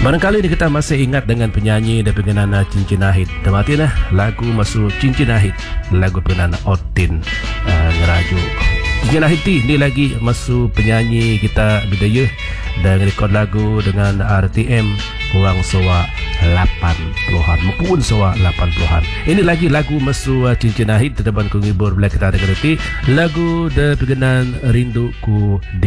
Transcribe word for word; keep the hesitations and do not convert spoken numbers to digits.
Barangkali ni kita masih ingat dengan penyanyi dan pengenana Cincin Ahit. Tematin lah lagu masuk Cincin Ahit, lagu pengenana Otin uh, ngerajuk. Cincin Ahit ni lagi masuk penyanyi kita budaya dan rekod lagu dengan R T M kurang soal lapan puluhan maupun soal lapan puluhan. Ini lagi lagu masuk uh, Cincin Ahit. Teman ku ngibur bila kita ada kerti lagu dan pengenan Rinduku di